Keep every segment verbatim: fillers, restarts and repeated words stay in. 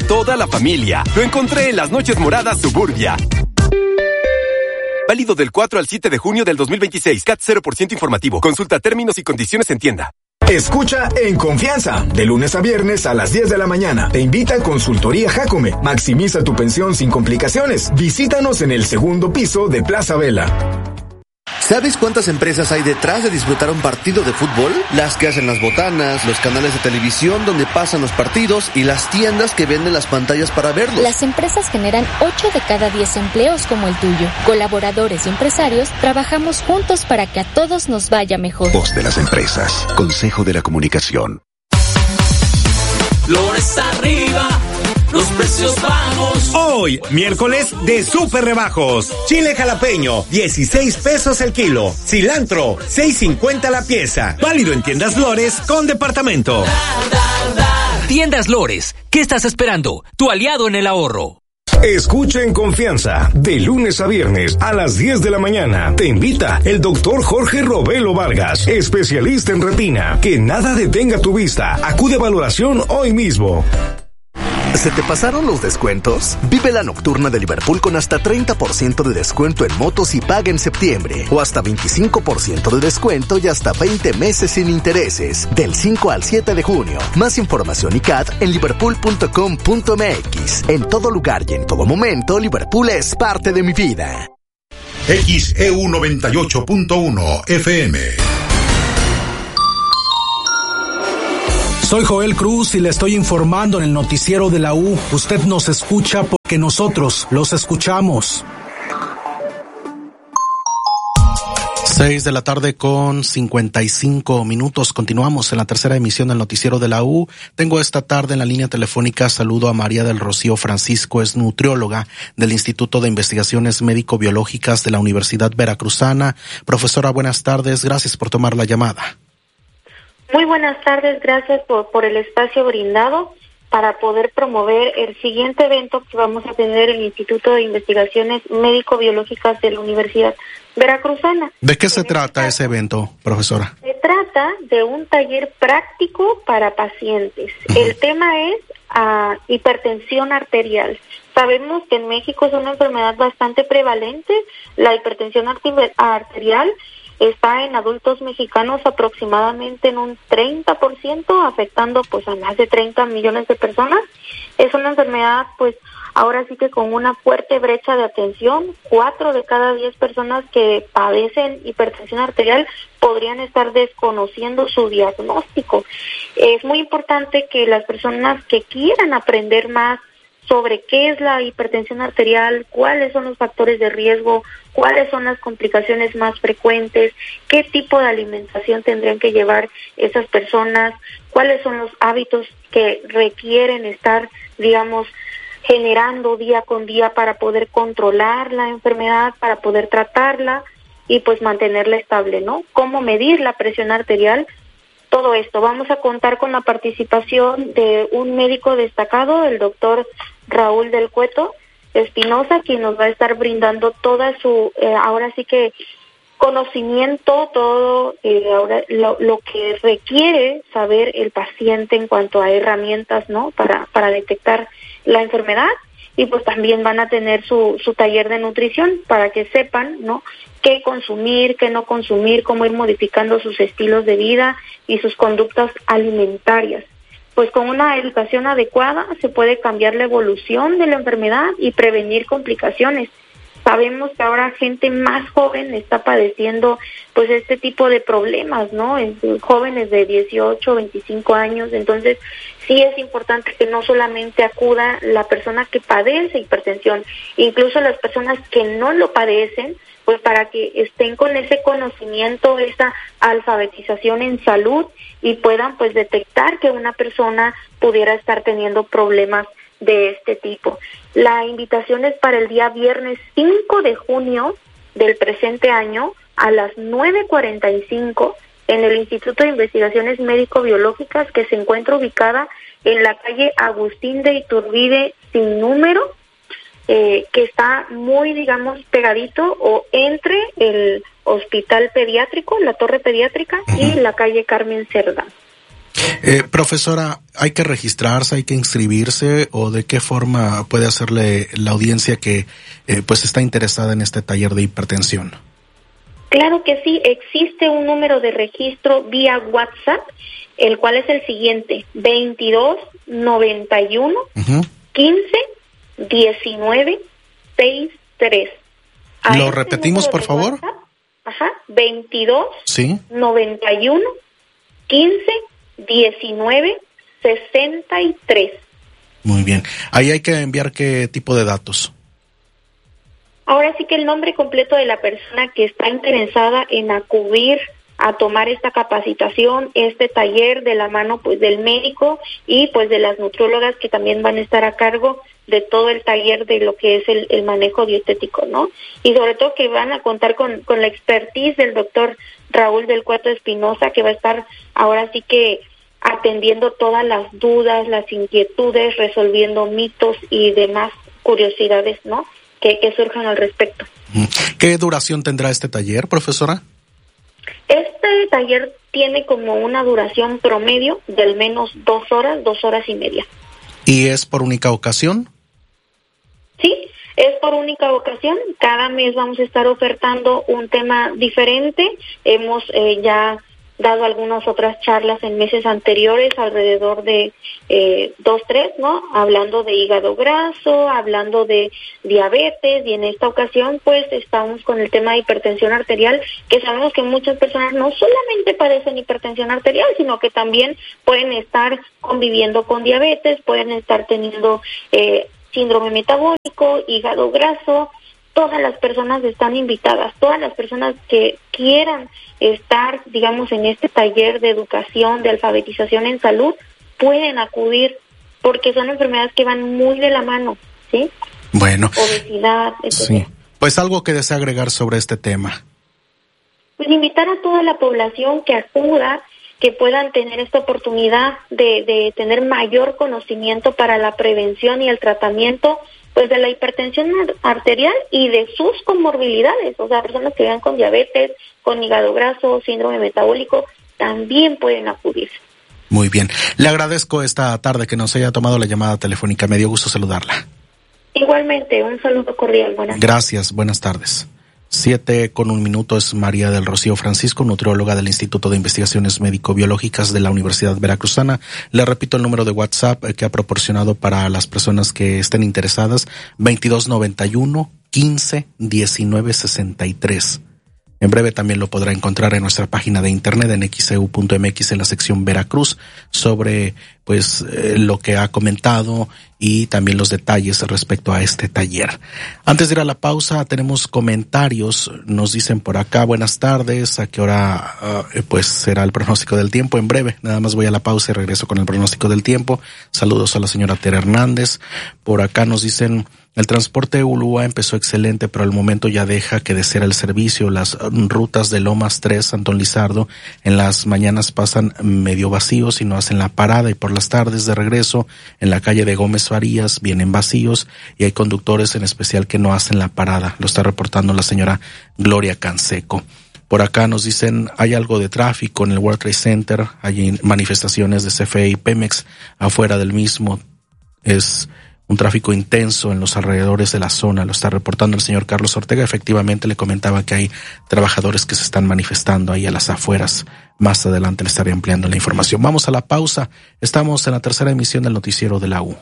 toda la familia. Lo encontré en las Noches Moradas Suburbia. Válido del cuatro al siete de junio del dos mil veintiséis. C A T cero por ciento informativo. Consulta términos y condiciones en tienda. Escucha En Confianza, de lunes a viernes a las diez de la mañana. Te invita a Consultoría Jacome. Maximiza tu pensión sin complicaciones. Visítanos en el segundo piso de Plaza Vela. ¿Sabes cuántas empresas hay detrás de disfrutar un partido de fútbol? Las que hacen las botanas, los canales de televisión donde pasan los partidos y las tiendas que venden las pantallas para verlos. Las empresas generan ocho de cada diez empleos como el tuyo. Colaboradores y empresarios trabajamos juntos para que a todos nos vaya mejor. Voz de las empresas. Consejo de la Comunicación. Flores arriba. Los precios bajos. Hoy, miércoles de súper rebajos. Chile jalapeño, dieciséis pesos el kilo. Cilantro, seis cincuenta la pieza. Válido en Tiendas Lores con departamento. Da, da, da. Tiendas Lores, ¿qué estás esperando? Tu aliado en el ahorro. Escucha En Confianza, de lunes a viernes a las diez de la mañana. Te invita el doctor Jorge Robelo Vargas, especialista en retina. Que nada detenga tu vista. Acude a valoración hoy mismo. ¿Se te pasaron los descuentos? Vive la nocturna de Liverpool con hasta treinta por ciento de descuento en motos y paga en septiembre. O hasta veinticinco por ciento de descuento y hasta veinte meses sin intereses. Del cinco al siete de junio. Más información y C A T en liverpool punto com punto m x. En todo lugar y en todo momento, Liverpool es parte de mi vida. X E U noventa y ocho punto uno F M. Soy Joel Cruz y le estoy informando en el noticiero de la U. Usted nos escucha porque nosotros los escuchamos. Seis de la tarde con cincuenta y cinco minutos. Continuamos en la tercera emisión del noticiero de la U. Tengo esta tarde en la línea telefónica, saludo a María del Rocío Francisco, es nutrióloga del Instituto de Investigaciones Médico-Biológicas de la Universidad Veracruzana. Profesora, buenas tardes, gracias por tomar la llamada. Muy buenas tardes, gracias por, por el espacio brindado para poder promover el siguiente evento que vamos a tener en el Instituto de Investigaciones Médico-Biológicas de la Universidad Veracruzana. ¿De qué se trata ese evento, profesora? Se trata de un taller práctico para pacientes. Uh-huh. El tema es uh, hipertensión arterial. Sabemos que en México es una enfermedad bastante prevalente, la hipertensión arterial. Está en adultos mexicanos aproximadamente en un treinta por ciento, afectando pues a más de treinta millones de personas. Es una enfermedad pues ahora sí que con una fuerte brecha de atención. Cuatro de cada diez personas que padecen hipertensión arterial podrían estar desconociendo su diagnóstico. Es muy importante que las personas que quieran aprender más sobre qué es la hipertensión arterial, cuáles son los factores de riesgo, cuáles son las complicaciones más frecuentes, qué tipo de alimentación tendrían que llevar esas personas, cuáles son los hábitos que requieren estar, digamos, generando día con día para poder controlar la enfermedad, para poder tratarla y pues mantenerla estable, ¿no? Cómo medir la presión arterial. Todo esto. Vamos a contar con la participación de un médico destacado, el doctor Raúl del Cueto Espinosa, quien nos va a estar brindando toda su, eh, ahora sí que conocimiento, todo eh, ahora lo, lo que requiere saber el paciente en cuanto a herramientas, ¿no? Para para detectar la enfermedad. Y pues también van a tener su, su taller de nutrición para que sepan, ¿no?, qué consumir, qué no consumir, cómo ir modificando sus estilos de vida y sus conductas alimentarias. Pues con una educación adecuada se puede cambiar la evolución de la enfermedad y prevenir complicaciones. Sabemos que ahora gente más joven está padeciendo pues este tipo de problemas, ¿no? En jóvenes de dieciocho, veinticinco años. Entonces sí es importante que no solamente acuda la persona que padece hipertensión, incluso las personas que no lo padecen, pues para que estén con ese conocimiento, esa alfabetización en salud y puedan pues detectar que una persona pudiera estar teniendo problemas de este tipo. La invitación es para el día viernes cinco de junio del presente año a las nueve cuarenta y cinco en el Instituto de Investigaciones Médico-Biológicas, que se encuentra ubicada en la calle Agustín de Iturbide sin número, eh, que está muy, digamos, pegadito o entre el hospital pediátrico, la torre pediátrica, y la calle Carmen Cerdán. Eh, profesora, ¿hay que registrarse, hay que inscribirse o de qué forma puede hacerle la audiencia que eh, pues está interesada en este taller de hipertensión? Claro que sí, existe un número de registro vía WhatsApp, el cual es el siguiente, veintidós noventa y uno uh-huh. quince diecinueve sesenta y tres. ¿Lo este repetimos, por favor? WhatsApp, ajá, veintidós sí. noventa y uno quince diecinueve sesenta y tres. Muy bien. Ahí hay que enviar qué tipo de datos. Ahora sí que el nombre completo de la persona que está interesada en acudir a tomar esta capacitación, este taller de la mano pues del médico y pues de las nutriólogas que también van a estar a cargo de todo el taller de lo que es el, el manejo dietético, ¿no? Y sobre todo que van a contar con, con la expertise del doctor Raúl del Cueto Espinosa, que va a estar ahora sí que atendiendo todas las dudas, las inquietudes, resolviendo mitos y demás curiosidades, ¿no? Que, que surjan al respecto. ¿Qué duración tendrá este taller, profesora? Este taller tiene como una duración promedio de al menos dos horas, dos horas y media. ¿Y es por única ocasión? Sí, es por única ocasión. Cada mes vamos a estar ofertando un tema diferente. Hemos eh, ya dado algunas otras charlas en meses anteriores, alrededor de eh, dos, tres, ¿no? Hablando de hígado graso, hablando de diabetes, y en esta ocasión pues estamos con el tema de hipertensión arterial, que sabemos que muchas personas no solamente padecen hipertensión arterial, sino que también pueden estar conviviendo con diabetes, pueden estar teniendo eh, síndrome metabólico, hígado graso. Todas las personas están invitadas, todas las personas que quieran estar, digamos, en este taller de educación, de alfabetización en salud, pueden acudir, porque son enfermedades que van muy de la mano, ¿sí? Bueno. Obesidad, etcétera. Sí. Pues algo que desea agregar sobre este tema. Pues invitar a toda la población que acuda, que puedan tener esta oportunidad de, de tener mayor conocimiento para la prevención y el tratamiento pues de la hipertensión arterial y de sus comorbilidades, o sea, personas que vivan con diabetes, con hígado graso, síndrome metabólico, también pueden acudir. Muy bien. Le agradezco esta tarde que nos haya tomado la llamada telefónica. Me dio gusto saludarla. Igualmente, un saludo cordial. Buenas Gracias, buenas tardes. Siete con un minuto es María del Rocío Francisco, nutrióloga del Instituto de Investigaciones Médico-Biológicas de la Universidad Veracruzana. Le repito el número de WhatsApp que ha proporcionado para las personas que estén interesadas, veintidós noventa y uno quince diecinueve sesenta y tres. En breve también lo podrá encontrar en nuestra página de internet en x e u punto m x en la sección Veracruz sobre pues eh, lo que ha comentado y también los detalles respecto a este taller. Antes de ir a la pausa tenemos comentarios, nos dicen por acá, buenas tardes, a qué hora uh, pues será el pronóstico del tiempo. En breve, nada más voy a la pausa y regreso con el pronóstico del tiempo. Saludos a la señora Tere Hernández. Por acá nos dicen, el transporte de Ulúa empezó excelente, pero al momento ya deja que desear el servicio. Las rutas de Lomas tres, Antón Lizardo, en las mañanas pasan medio vacíos y no hacen la parada, y por las tardes de regreso en la calle de Gómez Farías vienen vacíos y hay conductores en especial que no hacen la parada. Lo está reportando la señora Gloria Canseco. Por acá nos dicen, hay algo de tráfico en el World Trade Center, hay manifestaciones de C F E y Pemex afuera del mismo. Es un tráfico intenso en los alrededores de la zona, lo está reportando el señor Carlos Ortega. Efectivamente le comentaba que hay trabajadores que se están manifestando ahí a las afueras. Más adelante le estaré ampliando la información. Vamos a la pausa. Estamos en la tercera emisión del noticiero de la U.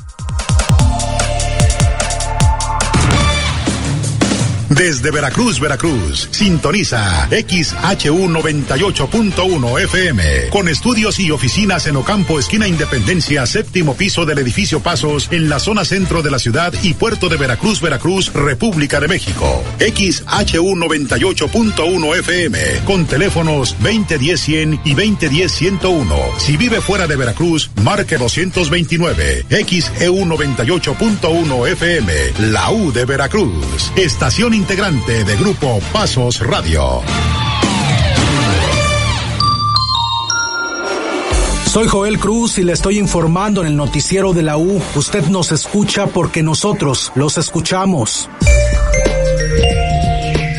Desde Veracruz, Veracruz, sintoniza X H U noventa y ocho punto uno F M, con estudios y oficinas en Ocampo, esquina Independencia, séptimo piso del edificio Pasos, en la zona centro de la ciudad y puerto de Veracruz, Veracruz, República de México. X H U noventa y ocho punto uno F M, con teléfonos veinte diez cien y veinte diez ciento uno. Si vive fuera de Veracruz, marque doscientos veintinueve. X E U noventa y ocho punto uno F M, la U de Veracruz. Estación integrante de Grupo Pasos Radio. Soy Joel Cruz y le estoy informando en el noticiero de la U. Usted nos escucha porque nosotros los escuchamos.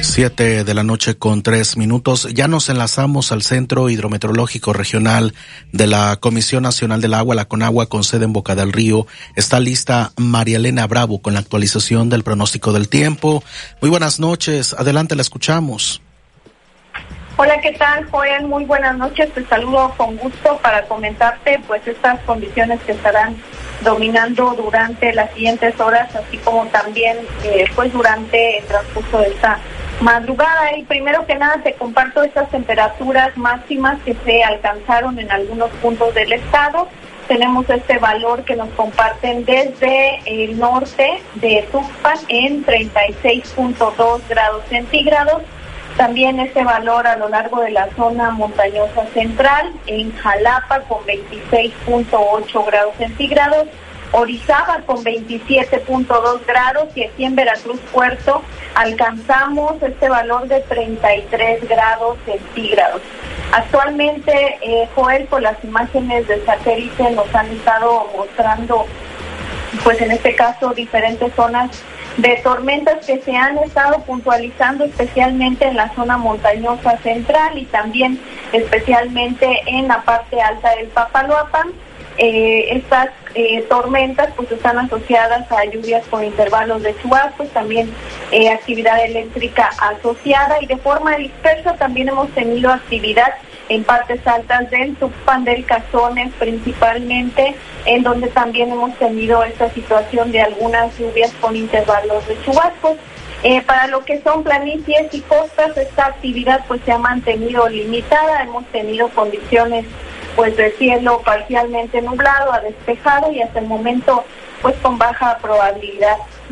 Siete de la noche con tres minutos. Ya nos enlazamos al Centro Hidrometeorológico Regional de la Comisión Nacional del Agua, la CONAGUA, con sede en Boca del Río. Está lista María Elena Bravo con la actualización del pronóstico del tiempo. Muy buenas noches. Adelante, la escuchamos. Hola, ¿qué tal, Joel? Muy buenas noches. Te saludo con gusto para comentarte pues estas condiciones que estarán dominando durante las siguientes horas, así como también eh, pues durante el transcurso de esta madrugada. Y primero que nada te comparto estas temperaturas máximas que se alcanzaron en algunos puntos del estado. Tenemos este valor que nos comparten desde el norte de Tuxpan en treinta y seis punto dos grados centígrados. También este valor a lo largo de la zona montañosa central, en Jalapa con veintiséis punto ocho grados centígrados, Orizaba con veintisiete punto dos grados y aquí en Veracruz Puerto alcanzamos este valor de treinta y tres grados centígrados. Actualmente, eh, Joel, por las imágenes del satélite nos han estado mostrando, pues en este caso, diferentes zonas de tormentas que se han estado puntualizando especialmente en la zona montañosa central y también especialmente en la parte alta del Papaloapan. Eh, estas eh, tormentas pues están asociadas a lluvias con intervalos de chubascos, también eh, actividad eléctrica asociada y de forma dispersa también hemos tenido actividad en partes altas del Tuxpan del Cazones principalmente, en donde también hemos tenido esta situación de algunas lluvias con intervalos de chubascos. Eh, para lo que son planicies y costas, esta actividad pues se ha mantenido limitada, hemos tenido condiciones pues de cielo parcialmente nublado a despejado y hasta el momento pues con baja probabilidad